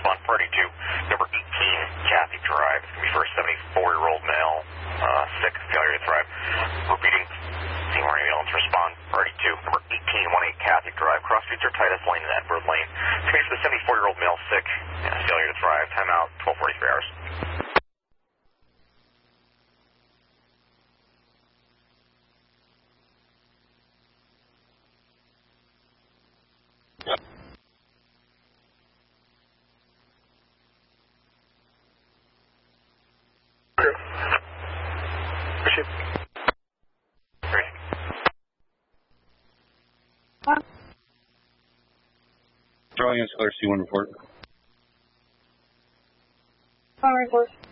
respond party to number 18, Kathy Drive. It's going to be for a 74-year-old male, sick, failure to thrive. Repeating, Seymour ambulance, respond party to number 1818 Kathy Drive. Cross streets are Titus Lane and Edward Lane. It's going to be for the 74-year-old male, sick, failure to thrive. Timeout, 12:43 hours. Charlie Ansler, C1 report. Report.